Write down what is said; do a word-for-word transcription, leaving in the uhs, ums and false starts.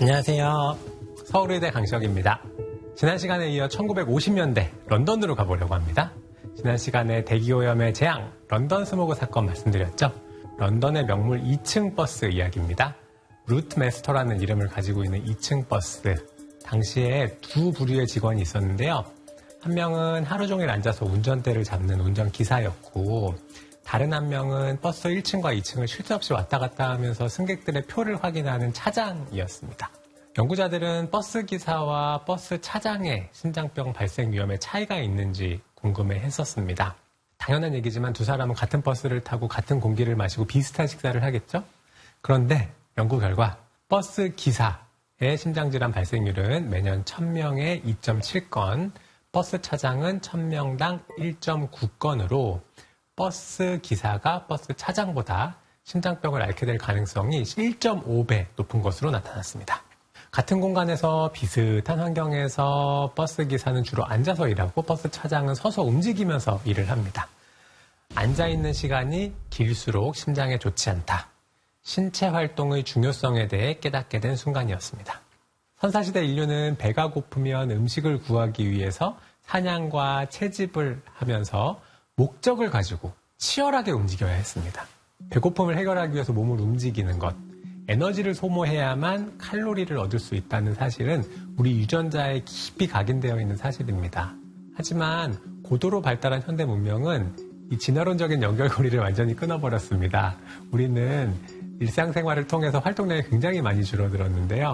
안녕하세요. 서울의대 강시혁입니다. 지난 시간에 이어 천구백오십 년대 런던으로 가보려고 합니다. 지난 시간에 대기오염의 재앙, 런던 스모그 사건 말씀드렸죠. 런던의 명물 이 층 버스 이야기입니다. 루트메스터라는 이름을 가지고 있는 이 층 버스. 당시에 두 부류의 직원이 있었는데요. 한 명은 하루 종일 앉아서 운전대를 잡는 운전기사였고, 다른 한 명은 버스 일 층과 이 층을 쉴 새 없이 왔다 갔다 하면서 승객들의 표를 확인하는 차장이었습니다. 연구자들은 버스 기사와 버스 차장의 심장병 발생 위험에 차이가 있는지 궁금해 했었습니다. 당연한 얘기지만 두 사람은 같은 버스를 타고 같은 공기를 마시고 비슷한 식사를 하겠죠? 그런데 연구 결과 버스 기사의 심장질환 발생률은 매년 천 명에 이 점 칠 건, 버스 차장은 천 명당 일 점 구 건으로 버스 기사가 버스 차장보다 심장병을 앓게 될 가능성이 일 점 오 배 높은 것으로 나타났습니다. 같은 공간에서 비슷한 환경에서 버스 기사는 주로 앉아서 일하고 버스 차장은 서서 움직이면서 일을 합니다. 앉아있는 시간이 길수록 심장에 좋지 않다. 신체 활동의 중요성에 대해 깨닫게 된 순간이었습니다. 선사시대 인류는 배가 고프면 음식을 구하기 위해서 사냥과 채집을 하면서 목적을 가지고 치열하게 움직여야 했습니다. 배고픔을 해결하기 위해서 몸을 움직이는 것, 에너지를 소모해야만 칼로리를 얻을 수 있다는 사실은 우리 유전자에 깊이 각인되어 있는 사실입니다. 하지만 고도로 발달한 현대 문명은 이 진화론적인 연결고리를 완전히 끊어버렸습니다. 우리는 일상생활을 통해서 활동량이 굉장히 많이 줄어들었는데요.